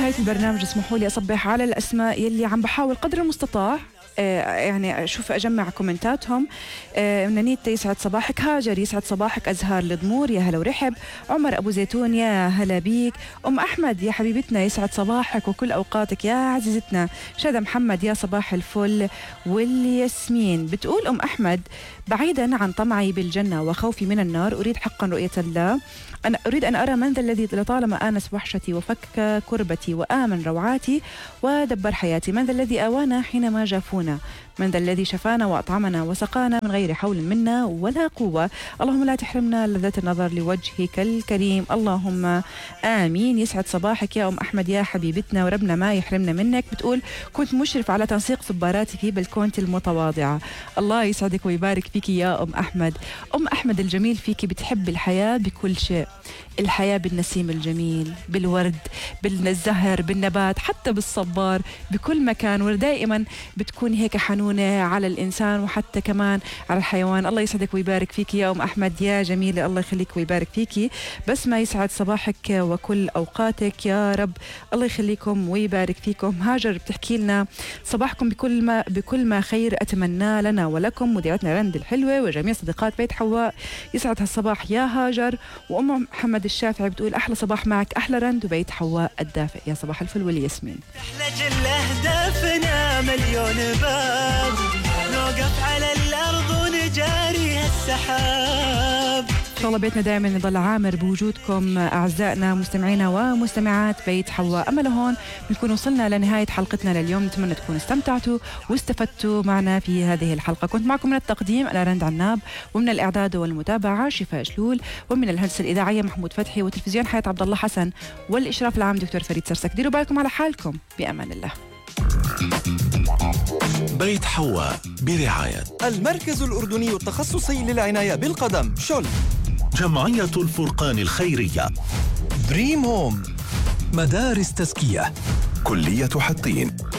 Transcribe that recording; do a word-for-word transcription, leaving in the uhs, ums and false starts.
بنهاية البرنامج اسمحوا لي أصبح على الأسماء يلي عم بحاول قدر المستطاع آه يعني أشوف أجمع كومنتاتهم. آه نانيت يسعد صباحك، هاجر يسعد صباحك، أزهار الضمور يا هلا ورحب، عمر أبو زيتون يا هلا بيك، أم أحمد يا حبيبتنا يسعد صباحك وكل أوقاتك يا عزيزتنا، شادة محمد يا صباح الفل والياسمين. بتقول أم أحمد بعيدا عن طمعي بالجنة وخوفي من النار أريد حقا رؤية الله، أنا أريد أن أرى من ذا الذي لطالما آنس وحشتي وفك كربتي وآمن روعاتي ودبر حياتي، من ذا الذي آوانا حينما جافونا، من ذا الذي شفانا وأطعمنا وسقانا من غير حول منا ولا قوة، اللهم لا تحرمنا لذة النظر لوجهك الكريم، اللهم آمين. يسعد صباحك يا أم أحمد يا حبيبتنا وربنا ما يحرمنا منك. بتقول كنت مشرف على تنسيق صباراتي في بلكونتي المتواضعة. الله يسعدك ويبارك فيك يا أم أحمد. أم أحمد الجميل فيك بتحب الحياة بكل شيء، الحياة بالنسيم الجميل، بالورد، بالزهر، بالنبات، حتى بالصبار، بكل مكان، ودائما بتكون هيك حنونة على الإنسان وحتى كمان على الحيوان. الله يسعدك ويبارك فيك يا أم أحمد يا جميلة، الله يخليك ويبارك فيكي. بس ما يسعد صباحك وكل أوقاتك يا رب، الله يخليكم ويبارك فيكم. هاجر بتحكي لنا صباحكم بكل ما بكل ما خير أتمنى لنا ولكم، مذيعتنا رند الحلوة وجميع صديقات بيت حواء، يسعد هالصباح يا هاجر. وأم محمد الشافعي بتقول أحلى صباح معك أحلى رند وبيت حواء الدافئ، يا صباح الفل والياسمين. احلى جل اهدافنا مليون باب، نوقف على الارض ونجاري هالسحاب، إن شاء الله بيتنا دائما يضل عامر بوجودكم أعزائنا مستمعينا ومستمعات بيت حواء. أما لهون بنكون وصلنا لنهاية حلقتنا لليوم، نتمنى تكونوا استمتعتوا واستفدتوا معنا في هذه الحلقة. كنت معكم من التقديم أنا رند عناب، ومن الإعداد والمتابعة شفاء شلول، ومن الهندسة الإذاعية محمود فتحي، وتلفزيون حياة عبد الله حسن، والإشراف العام دكتور فريد سرسك. ديروا بالكم على حالكم، بأمان الله. بيت حواء برعاية المركز الأردني التخصصي للعناية بالقدم شل، جمعية الفرقان الخيرية، دريم هوم، مدارس تزكية، كلية حطين.